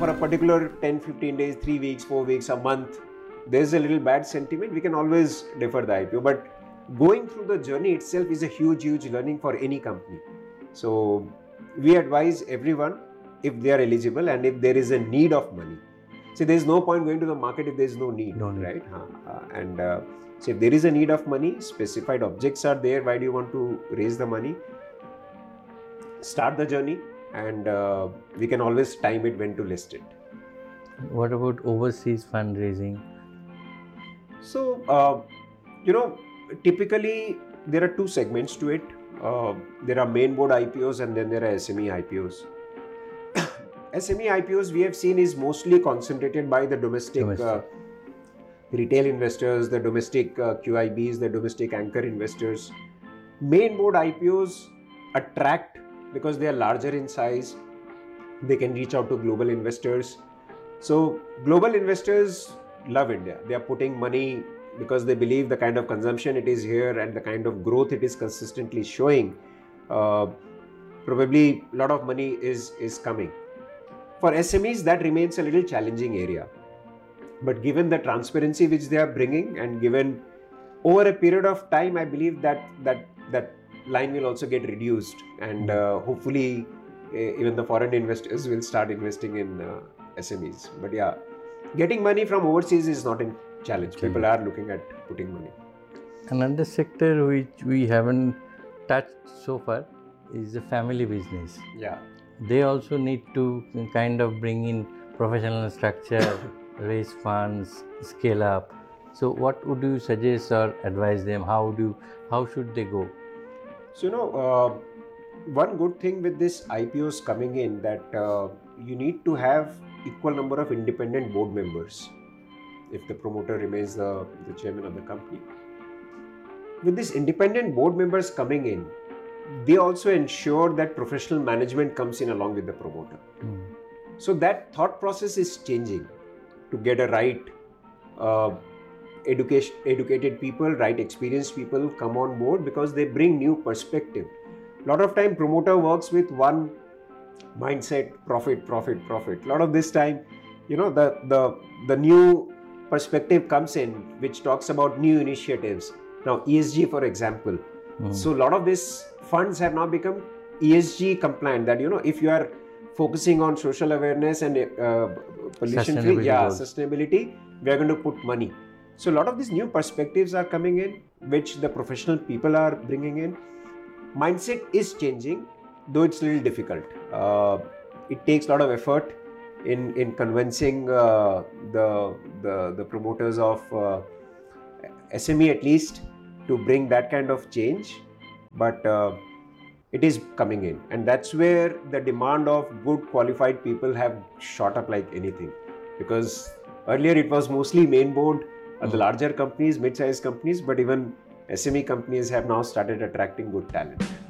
for a particular 10, 15 days, 3 weeks, 4 weeks, a month, there's a little bad sentiment, we can always defer the IPO. But going through the journey itself is a huge learning for any company. So we advise everyone, if they are eligible and if there is a need of money. See, there is no point going to the market if there is no need, right? So if there is a need of money, specified objects are there, why do you want to raise the money? Start the journey, and we can always time it when to list it. What about overseas fundraising? So, typically there are two segments to it. There are main board IPOs and then there are SME IPOs. SME IPOs we have seen is mostly concentrated by the domestic. Retail investors, the domestic QIBs, the domestic anchor investors. Main board IPOs attract because they are larger in size. They can reach out to global investors. So global investors love India. They are putting money because they believe the kind of consumption it is here and the kind of growth it is consistently showing. Probably a lot of money is coming. For SMEs, that remains a little challenging area. But given the transparency which they are bringing, and given over a period of time, I believe that line will also get reduced, and hopefully even the foreign investors will start investing in SMEs. But yeah, getting money from overseas is not a challenge. People are looking at putting money. Another sector which we haven't touched so far is the family business. Yeah. They also need to kind of bring in professional structure, raise funds, scale up. So what would you suggest or advise them? How should they go? So one good thing with this IPOs coming in, that you need to have equal number of independent board members if the promoter remains the chairman of the company. With these independent board members coming in, they also ensure that professional management comes in along with the promoter. So that thought process is changing to get a right educated people, right experienced people come on board, because they bring new perspective. A lot of time promoter works with one mindset, profit. A lot of this time, the new perspective comes in which talks about new initiatives. Now ESG, for example. So a lot of these funds have now become ESG compliant, that if you are focusing on social awareness and pollution free, sustainability, we are going to put money. So a lot of these new perspectives are coming in, which the professional people are bringing in. Mindset is changing, though it's a little difficult. It takes a lot of effort in convincing the promoters of SME at least to bring that kind of change, but it is coming in, and that's where the demand of good qualified people have shot up like anything. Because earlier it was mostly main board, the larger companies, mid-sized companies, but even SME companies have now started attracting good talent.